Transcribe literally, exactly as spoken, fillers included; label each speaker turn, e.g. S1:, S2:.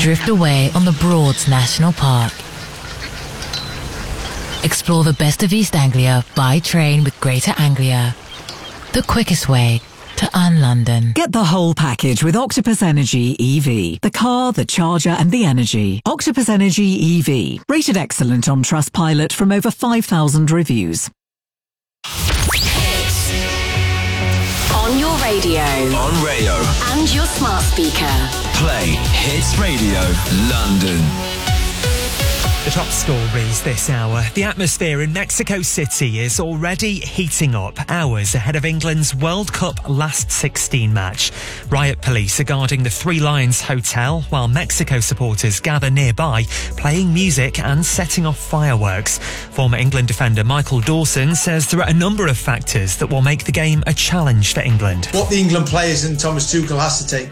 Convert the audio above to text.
S1: Drift away on the Broads National Park. Explore the best of East Anglia by train with Greater Anglia. The quickest way to un-London.
S2: Get the whole package with Octopus Energy E V. The car, the charger and the energy. Octopus Energy E V. Rated excellent on Trustpilot from over five thousand reviews.
S3: Hits. On your radio.
S4: On radio.
S3: And your smart speaker.
S4: Play Hits Radio London.
S5: The top stories this hour. The atmosphere in Mexico City is already heating up hours ahead of England's World Cup Last sixteen match. Riot police are guarding the Three Lions Hotel while Mexico supporters gather nearby, playing music and setting off fireworks. Former England defender Michael Dawson says there are a number of factors that will make the game a challenge for England.
S6: What the England players and Thomas Tuchel has to take